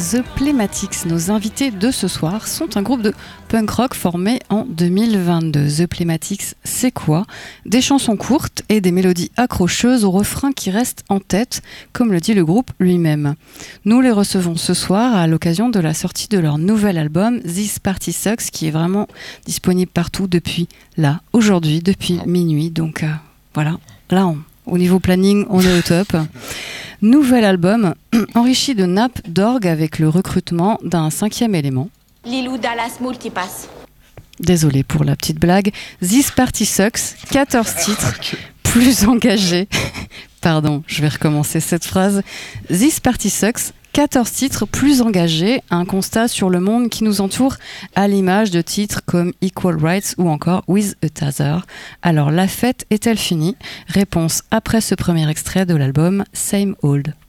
The Plematics. Nos invités de ce soir sont un groupe de punk rock formé en 2022. The Plematics, c'est quoi ? Des chansons courtes et des mélodies accrocheuses au refrain qui restent en tête, comme le dit le groupe lui-même. Nous les recevons ce soir à l'occasion de la sortie de leur nouvel album This Party Sucks, qui est vraiment disponible partout depuis là, aujourd'hui, depuis minuit. Donc voilà, là au niveau planning, on est au top. Nouvel album enrichi de nappes d'orgue avec le recrutement d'un 5e élément. Lilou Dallas Multipass. Désolé pour la petite blague. This Party Sucks, 14 titres, plus engagés. Pardon, je vais recommencer cette phrase. This Party Sucks, 14 titres plus engagés, un constat sur le monde qui nous entoure à l'image de titres comme Equal Rights ou encore With a Taser. Alors la fête est-elle finie ? Réponse après ce premier extrait de l'album Same Old.